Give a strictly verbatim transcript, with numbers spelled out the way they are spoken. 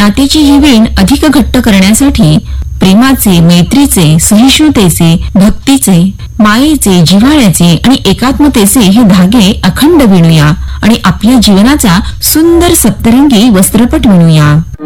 नात्याची ही वीण अधिक घट्ट करण्यासाठी प्रेमाचे, मैत्रीचे, सहिष्णुतेचे, भक्तीचे, मायेचे, जिव्हाळ्याचे आणि एकात्मतेचे हे धागे अखंड विणूया आणि आपल्या जीवनाचा सुंदर सप्तरंगी वस्त्रपट विणूया.